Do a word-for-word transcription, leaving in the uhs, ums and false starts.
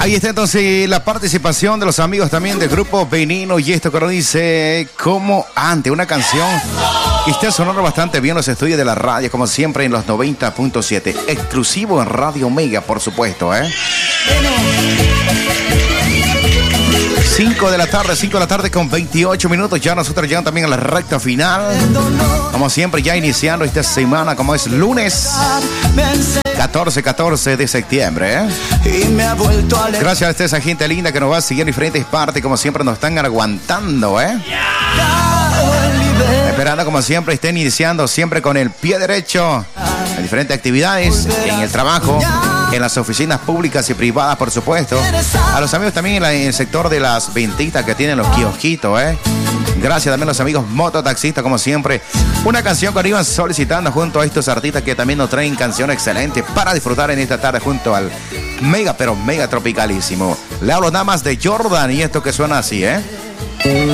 Ahí está entonces la participación de los amigos también del grupo Veneno. Y esto que nos dice como antes, una canción que está sonando bastante bien en los estudios de la radio, como siempre en los noventa punto siete. Exclusivo en Radio Mega, por supuesto, ¿eh? cinco de la tarde, cinco de la tarde con veintiocho minutos. Ya nosotros llegamos también a la recta final. Como siempre, ya iniciando esta semana, como es lunes catorce, catorce de septiembre, ¿eh? Gracias a esta esa gente linda que nos va a seguir en diferentes partes. Como siempre nos están aguantando, ¿eh? Esperando como siempre estén iniciando siempre con el pie derecho en diferentes actividades, en el trabajo, en las oficinas públicas y privadas, por supuesto. A los amigos también en, la, en el sector de las ventitas que tienen los kiosquitos, ¿eh? Gracias también a los amigos mototaxistas, como siempre. Una canción que nos iban solicitando junto a estos artistas que también nos traen canciones excelentes para disfrutar en esta tarde junto al mega, pero mega tropicalísimo. Le hablo nada más de Jordan y esto que suena así, ¿eh?